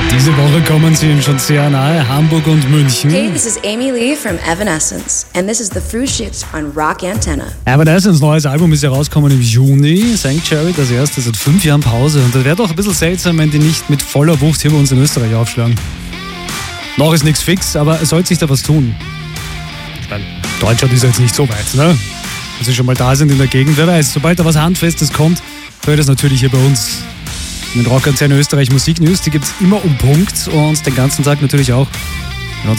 Diese Woche kommen sie ihnen schon sehr nahe, Hamburg und München. Hey, this is Amy Lee from Evanescence and this is The Frühstücks on Rock Antenna. Evanescence neues Album ist herausgekommen im Juni. Sanctuary, das erste seit 5 Jahren Pause. Und das wäre doch ein bisschen seltsam, wenn die nicht mit voller Wucht hier bei uns in Österreich aufschlagen. Noch ist nichts fix, aber es sollte sich da was tun. Ich meine, Deutschland ist jetzt nicht so weit, ne? Wenn sie schon mal da sind in der Gegend, wer weiß. Sobald da was Handfestes kommt, hört es natürlich hier bei uns. In den Rockantenne Österreich Musiknews, die gibt es immer um Punkt und den ganzen Tag natürlich auch